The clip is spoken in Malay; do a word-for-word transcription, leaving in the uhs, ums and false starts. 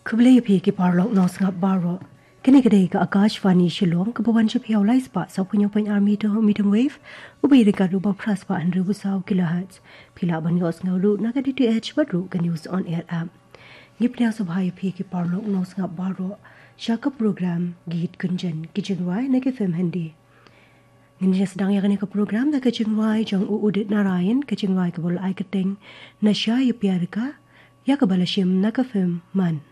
Kublai pi ki parlok nos ngap baro. Kini kedai ka Akashvani Shillong ke bawan je piau lai spa sau punya point army to medium wave ubai dekat rubah pras pa one hundred sau kilohertz. Pila ban yos ngaulu naga D T H badru ke news on air app. Ngipnya subhai pi ki parlok nos ngap baro. Syaka program git kunjen ki jingwai na ke fem hindi. Ngini sedang ya ke program da ke jingwai jang u udit narayan ke jingwai ke bol ai keteng na sya yu piarka ya ke balashim na ke fem man.